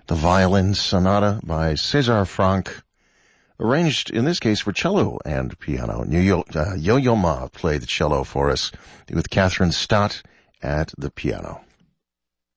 the Violin Sonata by César Franck, arranged in this case for cello and piano. Yo-Yo Ma played the cello for us with Catherine Stott at the piano.